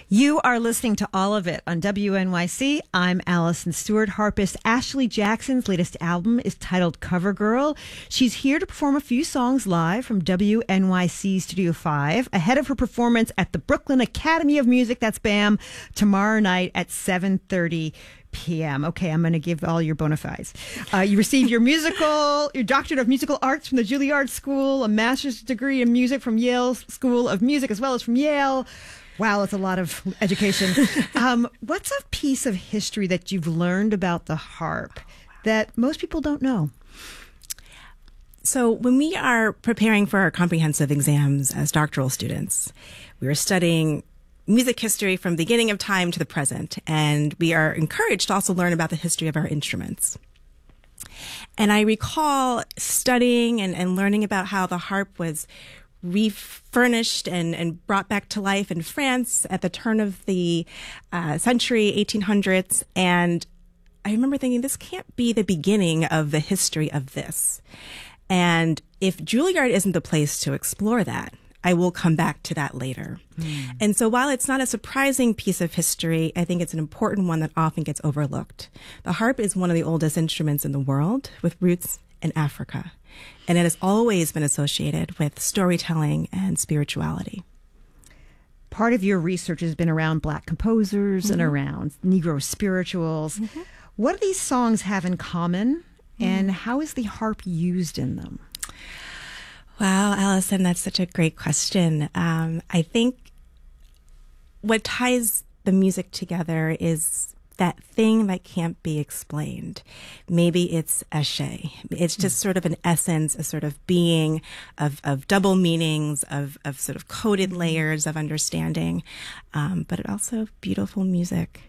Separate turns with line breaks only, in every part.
You are listening to All of It on WNYC. I'm Allison Stewart. Harpist Ashley Jackson's latest album is titled Cover Girl. She's here to perform a few songs live from WNYC Studio 5 ahead of her performance at the Brooklyn Academy of Music, that's BAM, tomorrow night at 7:30 p.m. Okay, I'm going to give all your bona fides. You received your doctorate of musical arts from the Juilliard School, a master's degree in music from Yale School of Music, as well as from Yale. Wow, that's a lot of education. What's a piece of history that you've learned about the harp that most people don't know?
So when we are preparing for our comprehensive exams as doctoral students, we are studying music history from beginning of time to the present, and we are encouraged to also learn about the history of our instruments. And I recall studying and learning about how the harp was refurnished and brought back to life in France at the turn of the century, 1800s. And I remember thinking, this can't be the beginning of the history of this. And if Juilliard isn't the place to explore that, I will come back to that later. And so while it's not a surprising piece of history, I think it's an important one that often gets overlooked. The harp is one of the oldest instruments in the world with roots in Africa. And it has always been associated with storytelling and spirituality.
Part of your research has been around Black composers and around Negro spirituals. What do these songs have in common, and how is the harp used in them?
Wow, Allison, that's such a great question. I think what ties the music together is that thing that can't be explained. Maybe it's Eshe. It's just sort of an essence, a sort of being of double meanings, of sort of coded layers of understanding, but it also beautiful music,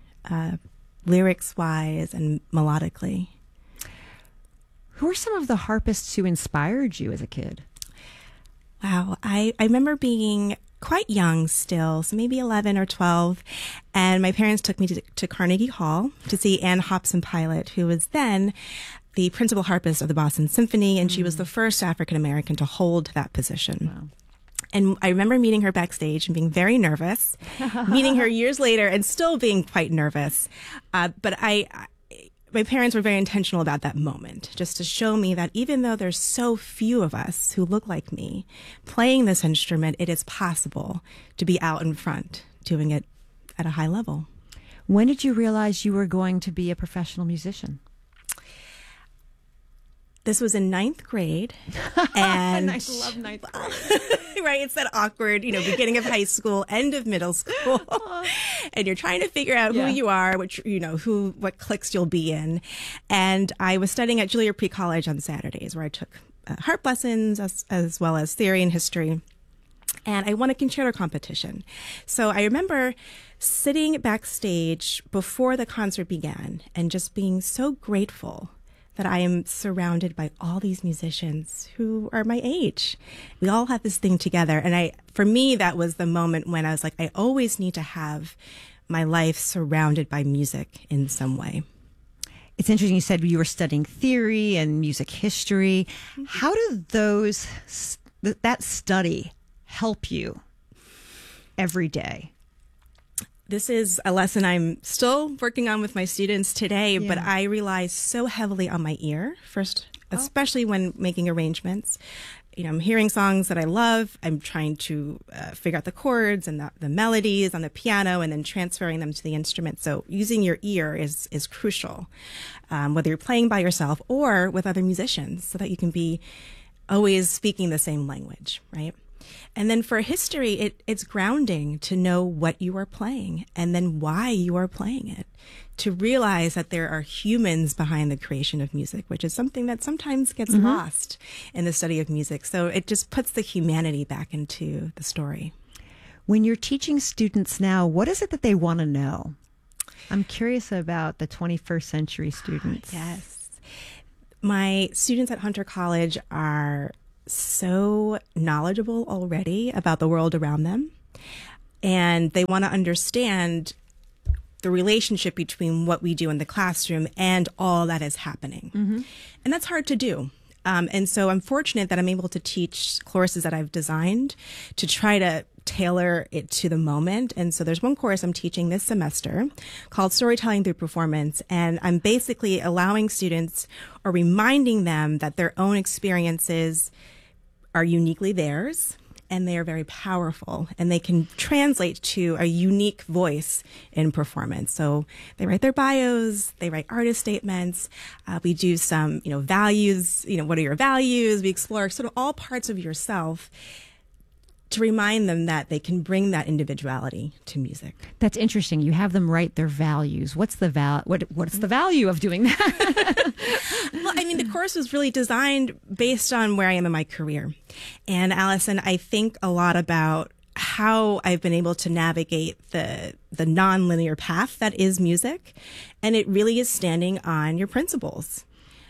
lyrics-wise and melodically.
Who are some of the harpists who inspired you as a kid?
Wow, I remember being quite young still, so maybe 11 or 12, and my parents took me to Carnegie Hall to see Anne Hobson-Pilot, who was then the principal harpist of the Boston Symphony, and she was the first African-American to hold that position.
Wow.
And I remember meeting her backstage and being very nervous, meeting her years later and still being quite nervous. But my parents were very intentional about that moment, just to show me that even though there's so few of us who look like me playing this instrument, it is possible to be out in front doing it at a high level.
When did you realize you were going to be a professional musician?
This was in 9th grade. And
I love 9th grade.
Right, it's that awkward, beginning of high school, end of middle school. And you're trying to figure out who you are, what cliques you'll be in. And I was studying at Juilliard Pre-College on Saturdays, where I took harp lessons as well as theory and history. And I won a concerto competition. So I remember sitting backstage before the concert began and just being so grateful that I am surrounded by all these musicians who are my age. We all have this thing together. And for me, that was the moment when I was like, I always need to have my life surrounded by music in some way.
It's interesting you said you were studying theory and music history. How do that study help you every day?
This is a lesson I'm still working on with my students today, but I rely so heavily on my ear first, especially when making arrangements. I'm hearing songs that I love. I'm trying to figure out the chords and the melodies on the piano and then transferring them to the instrument. So using your ear is crucial, whether you're playing by yourself or with other musicians, so that you can be always speaking the same language, right? And then for history, it's grounding to know what you are playing and then why you are playing it, to realize that there are humans behind the creation of music, which is something that sometimes gets lost in the study of music. So it just puts the humanity back into the story.
When you're teaching students now, what is it that they want to know? I'm curious about the 21st century students.
Yes. My students at Hunter College are so knowledgeable already about the world around them, and they want to understand the relationship between what we do in the classroom and all that is happening. And that's hard to do. And so I'm fortunate that I'm able to teach courses that I've designed to try to tailor it to the moment. And so there's one course I'm teaching this semester called Storytelling Through Performance. And I'm basically allowing students or reminding them that their own experiences are uniquely theirs and they are very powerful and they can translate to a unique voice in performance. So they write their bios, they write artist statements. We do some, values, what are your values? We explore sort of all parts of yourself to remind them that they can bring that individuality to music.
That's interesting. You have them write their values. What's the what's the value of doing that?
Well, the course was really designed based on where I am in my career. And Allison, I think a lot about how I've been able to navigate the nonlinear path that is music. And it really is standing on your principles.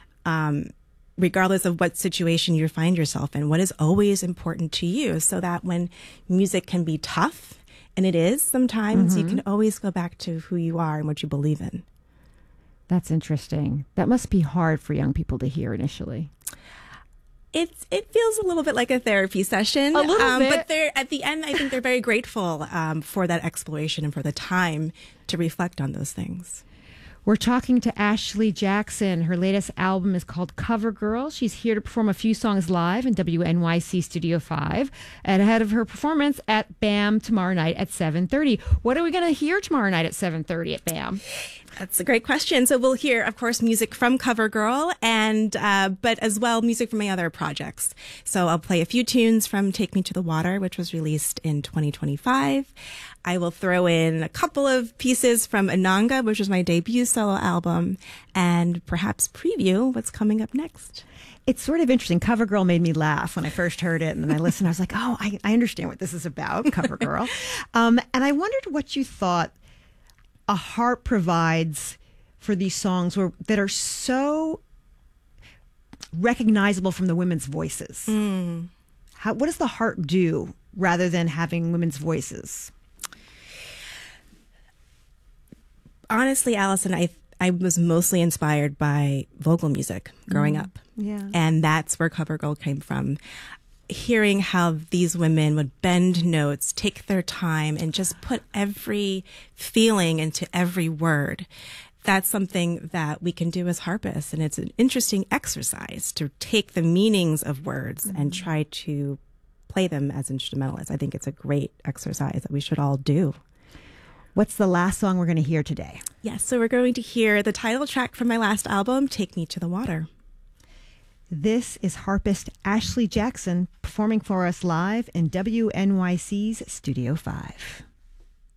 Regardless of what situation you find yourself in, what is always important to you, so that when music can be tough, and it is sometimes, you can always go back to who you are and what you believe in.
That's interesting. That must be hard for young people to hear initially.
It feels a little bit like a therapy session.
A little bit.
But they're, at the end, I think they're very grateful for that exploration and for the time to reflect on those things.
We're talking to Ashley Jackson. Her latest album is called Cover Girl. She's here to perform a few songs live in WNYC Studio 5 and ahead of her performance at BAM tomorrow night at 7:30. What are we going to hear tomorrow night at 7:30 at BAM?
That's a great question. So we'll hear, of course, music from Cover Girl and but as well music from my other projects. So I'll play a few tunes from Take Me to the Water, which was released in 2025. I will throw in a couple of pieces from Ananga, which was my debut solo album, and perhaps preview what's coming up next.
It's sort of interesting. Cover Girl made me laugh when I first heard it, and then I listened. I was like, oh, I understand what this is about, Cover Girl. And I wondered what you thought a harp provides for these songs that are so recognizable from the women's voices. What does the harp do rather than having women's voices?
Honestly, Allison, I was mostly inspired by vocal music growing up.
Yeah.
And that's where Cover Girl came from. Hearing how these women would bend notes, take their time, and just put every feeling into every word. That's something that we can do as harpists. And it's an interesting exercise to take the meanings of words and try to play them as instrumentalists. I think it's a great exercise that we should all do.
What's the last song we're going to hear today?
Yes, so we're going to hear the title track from my last album, Take Me to the Water.
This is harpist Ashley Jackson performing for us live in WNYC's Studio 5.